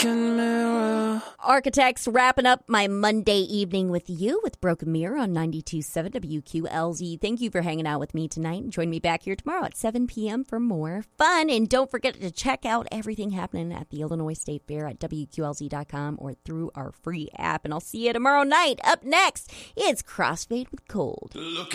Architects wrapping up my Monday evening with you with Broken Mirror on 92.7 WQLZ. Thank you for hanging out with me tonight. Join me back here tomorrow at 7 p.m. for more fun. And don't forget to check out everything happening at the Illinois State Fair at WQLZ.com or through our free app. And I'll see you tomorrow night. Up next, it's Crossfade with Cold.